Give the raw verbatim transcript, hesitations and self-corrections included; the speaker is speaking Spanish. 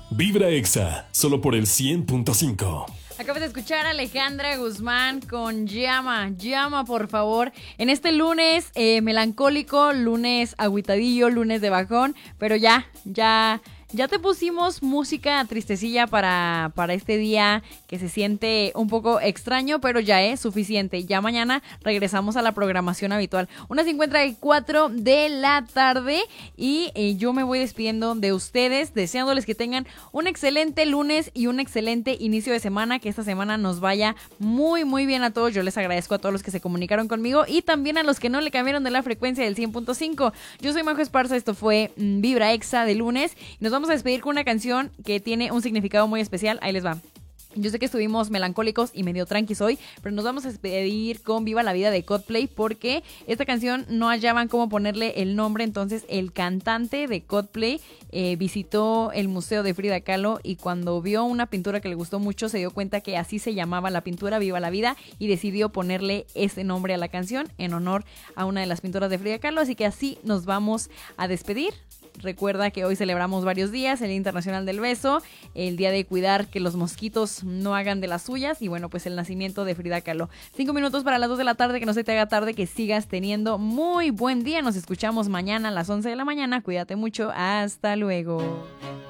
Vibra Exa, solo por el cien punto cinco. Acabas de escuchar a Alejandra Guzmán con Llama, llama por favor. En este lunes eh, melancólico, lunes agüitadillo, lunes de bajón, pero ya, ya... Ya te pusimos música tristecilla para, para este día que se siente un poco extraño, pero ya es suficiente. Ya mañana regresamos a la programación habitual. Una cincuenta y cuatro de la tarde y eh, yo me voy despidiendo de ustedes, deseándoles que tengan un excelente lunes y un excelente inicio de semana, que esta semana nos vaya muy muy bien a todos. Yo les agradezco a todos los que se comunicaron conmigo y también a los que no le cambiaron de la frecuencia del cien punto cinco. Yo soy Majo Esparza, esto fue mm, Vibra Exa de lunes. Nos vamos Vamos a despedir con una canción que tiene un significado muy especial. Ahí les va. Yo sé que estuvimos melancólicos y medio tranquis hoy, pero nos vamos a despedir con Viva la Vida de Coldplay porque esta canción no hallaban cómo ponerle el nombre. Entonces el cantante de Coldplay eh, visitó el museo de Frida Kahlo y cuando vio una pintura que le gustó mucho se dio cuenta que así se llamaba la pintura, Viva la Vida, y decidió ponerle ese nombre a la canción en honor a una de las pinturas de Frida Kahlo. Así que así nos vamos a despedir. Recuerda que hoy celebramos varios días, el Día Internacional del Beso, el día de cuidar que los mosquitos no hagan de las suyas y bueno, pues el nacimiento de Frida Kahlo. Cinco minutos para las dos de la tarde, que no se te haga tarde, que sigas teniendo muy buen día. Nos escuchamos mañana a las once de la mañana. Cuídate mucho. Hasta luego.